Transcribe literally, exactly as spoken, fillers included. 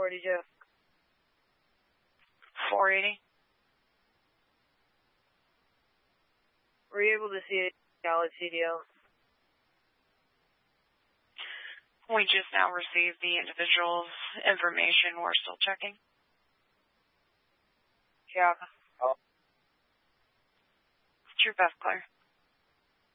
four eighty-two. four eighty. Were you able to see a valid C D O? We just now received the individual's information. We're still checking. Yeah. True Beth Claire.